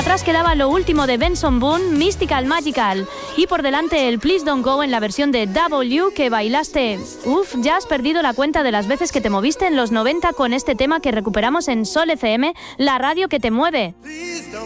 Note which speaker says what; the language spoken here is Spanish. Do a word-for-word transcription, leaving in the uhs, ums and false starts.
Speaker 1: Atrás quedaba lo último de Benson Boone, Mystical Magical. Y por delante el Please Don't Go en la versión de W que bailaste. Uf, ya has perdido la cuenta de las veces que te moviste en los noventa con este tema que recuperamos en Sol F M, la radio que te mueve.